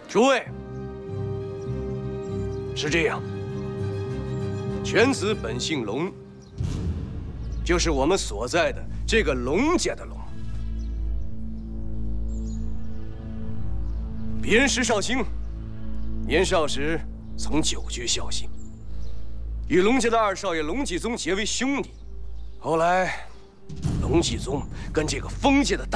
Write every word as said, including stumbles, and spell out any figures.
诸位，是这样，犬子本姓龙，就是我们所在的这个龙家的龙。别人石绍兴，年少时曾久居孝兴，与龙家的二少爷龙继宗结为兄弟。后来，龙继宗跟这个封家的大